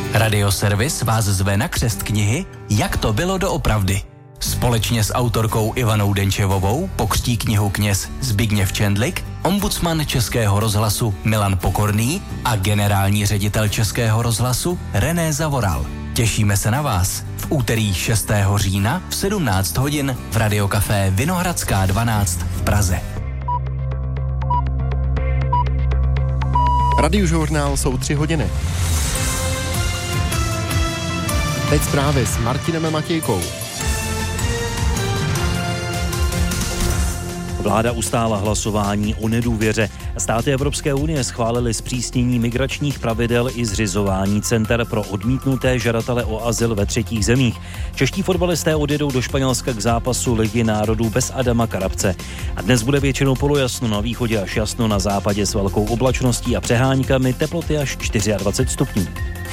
Radioservis vás zve na křest knihy Jak to bylo doopravdy. Společně s autorkou Ivanou Denčevovou pokřtí knihu kněz Zbigněv Čendlik, ombudsman Českého rozhlasu Milan Pokorný a generální ředitel Českého rozhlasu René Zavoral. Těšíme se na vás v úterý 6. října v 17 hodin v Radiokafé Vinohradská 12 v Praze. Radiožurnál jsou 3 hodiny. Teď zprávy s Martinem Matějkou. Vláda ustála hlasování o nedůvěře. Státy Evropské unie schválily zpřísnění migračních pravidel i zřizování center pro odmítnuté žadatele o azyl ve třetích zemích. Čeští fotbalisté odjedou do Španělska k zápasu Ligy národů bez Adama Karabce. A dnes bude většinou polojasno, na východě až jasno, na západě s velkou oblačností a přeháňkami, teploty až 24 stupňů.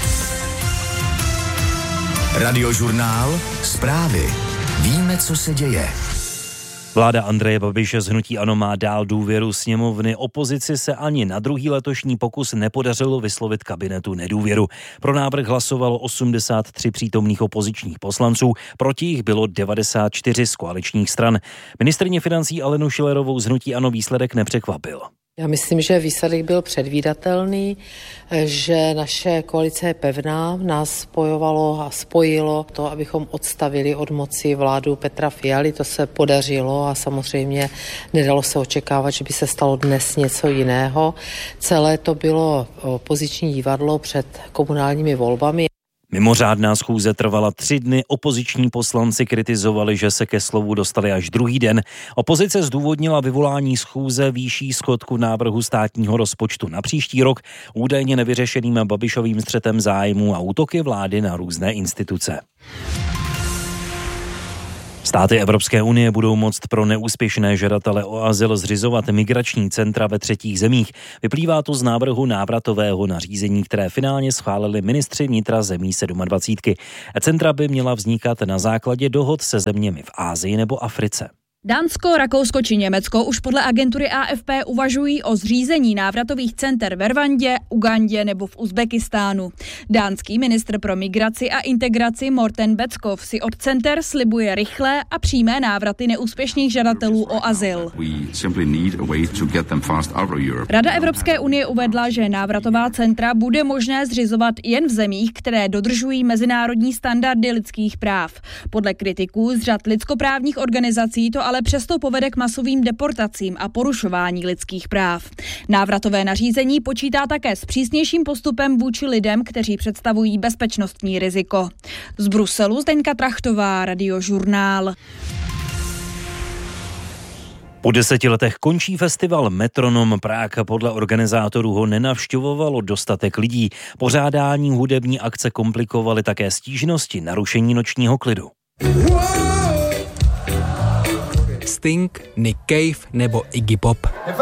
Radiožurnál, zprávy. Víme, co se děje. Vláda Andreje Babiše z hnutí ANO má dál důvěru sněmovny. Opozici se ani na druhý letošní pokus nepodařilo vyslovit kabinetu nedůvěru. Pro návrh hlasovalo 83 přítomných opozičních poslanců, proti jich bylo 94 z koaličních stran. Ministryně financí Alenu Schillerovou z hnutí ANO výsledek nepřekvapil. Já myslím, že výsledek byl předvídatelný, že naše koalice je pevná, nás spojovalo a spojilo to, abychom odstavili od moci vládu Petra Fialy. To se podařilo a samozřejmě nedalo se očekávat, že by se stalo dnes něco jiného. Celé to bylo opoziční divadlo před komunálními volbami. Mimořádná schůze trvala 3 dny, opoziční poslanci kritizovali, že se ke slovu dostali až druhý den. Opozice zdůvodnila vyvolání schůze výší schodku návrhu státního rozpočtu na příští rok, údajně nevyřešeným Babišovým střetem zájmů a útoky vlády na různé instituce. Státy Evropské unie budou moct pro neúspěšné žadatele o azyl zřizovat migrační centra ve třetích zemích. Vyplývá to z návrhu návratového nařízení, které finálně schválili ministři vnitra zemí 27. Centra by měla vznikat na základě dohod se zeměmi v Asii nebo Africe. Dánsko, Rakousko či Německo už podle agentury AFP uvažují o zřízení návratových center ve Rwandě, Ugandě nebo v Uzbekistánu. Dánský ministr pro migraci a integraci Morten Beckov si od center slibuje rychlé a přímé návraty neúspěšných žadatelů o azyl. Rada Evropské unie uvedla, že návratová centra bude možné zřizovat jen v zemích, které dodržují mezinárodní standardy lidských práv. Podle kritiků z řad lidskoprávních organizací to ale přesto povede k masovým deportacím a porušování lidských práv. Návratové nařízení počítá také s přísnějším postupem vůči lidem, kteří představují bezpečnostní riziko. Z Bruselu Zdeňka Trachtová, Radiožurnál. Po 10 letech končí festival Metronom Prague. Podle organizátorů ho nenavštěvovalo dostatek lidí. Pořádání hudební akce komplikovaly také stížnosti narušení nočního klidu. Sting, Nick Cave nebo Iggy Pop.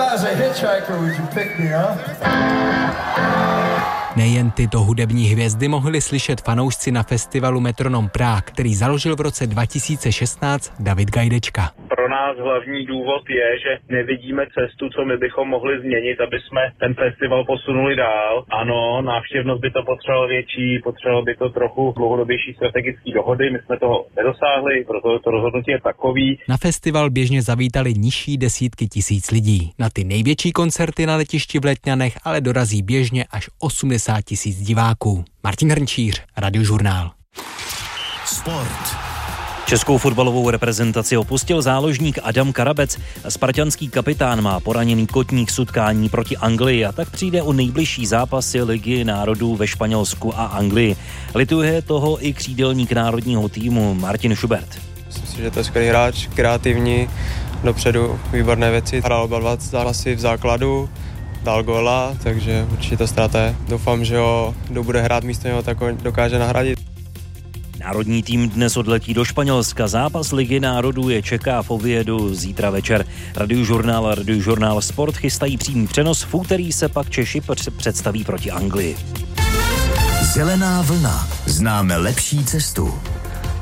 Nejen tyto hudební hvězdy mohli slyšet fanoušci na festivalu Metronom Prague, který založil v roce 2016 David Gajdečka. Pro nás hlavní důvod je, že nevidíme cestu, co my bychom mohli změnit, aby jsme ten festival posunuli dál. Ano, návštěvnost by to potřebovalo větší, potřebovalo by to trochu dlouhodobější strategické dohody, my jsme toho nedosáhli, proto to rozhodnutí je takový. Na festival běžně zavítali nižší desítky tisíc lidí. Na ty největší koncerty na letišti v Letňanech ale dorazí běžně až 80 000 diváků. Martin Hrnčíř, Radiožurnál. Sport. Českou fotbalovou reprezentaci opustil záložník Adam Karabec. Spartanský kapitán má poraněný kotník z utkání proti Anglii a tak přijde o nejbližší zápasy Ligy národů ve Španělsku a Anglii. Lituje toho i křídelník národního týmu Martin Schubert. Myslím si, že to je skvělý hráč, kreativní, dopředu výborné věci. Hrál oba 2 zápasy v základu, dal góla, takže určitě to ztráta je. Doufám, že kdo bude hrát místo něho, tak ho dokáže nahradit. Národní tým dnes odletí do Španělska. Zápas Ligy národů je čeká v Oviedu zítra večer. Radiožurnál a Radiožurnál Sport chystají přímý přenos. V úterý se pak Češi představí proti Anglii. Zelená vlna. Známe lepší cestu.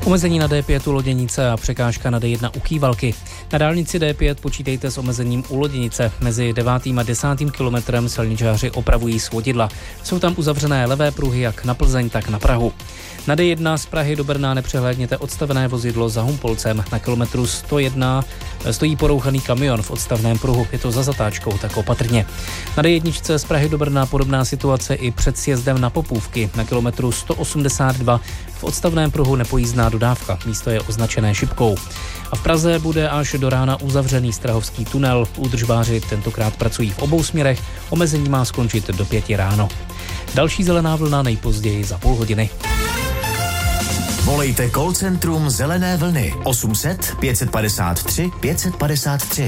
Omezení na D5 u Loděnice a překážka na D1 u Kývalky. Na dálnici D5 počítejte s omezením u Loděnice. Mezi 9. a 10. kilometrem silničáři opravují svodidla. Jsou tam uzavřené levé pruhy jak na Plzeň, tak na Prahu. Na D1 z Prahy do Brna nepřehlédněte odstavené vozidlo za Humpolcem. Na kilometru 101 stojí porouchaný kamion v odstavném pruhu. Je to za zatáčkou, tak opatrně. Na D1 z Prahy do Brna podobná situace i před sjezdem na Popůvky. Na kilometru 182 v odstavném pruhu nepojízdná dodávka. Místo je označené šipkou. A v Praze bude až do rána uzavřený Strahovský tunel. Údržbáři tentokrát pracují v obou směrech. Omezení má skončit do 5 ráno. Další zelená vlna nejpozději za půl hodiny. Volejte call centrum Zelené vlny 800 553 553.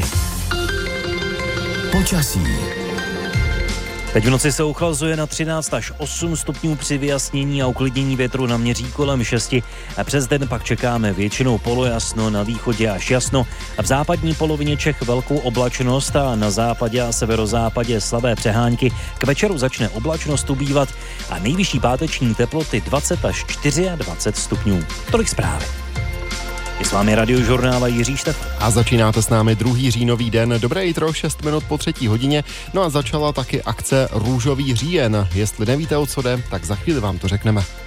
Počasí. Teď v noci se uchlazuje na 13 až 8 stupňů při vyjasnění a uklidnění větru na měří kolem 6. A přes den pak čekáme většinou polojasno, na východě až jasno. A v západní polovině Čech velkou oblačnost a na západě a severozápadě slabé přehánky. K večeru začne oblačnost ubývat a nejvyšší páteční teploty 20 až 24 stupňů. Tolik zprávy. Je s vámi Radiožurnál a Jiří Štefan. A začínáte s námi 2. říjnový den. Dobré jitro, 6 minut po 3. hodině. No a začala taky akce Růžový říjen. Jestli nevíte, o co jde, tak za chvíli vám to řekneme.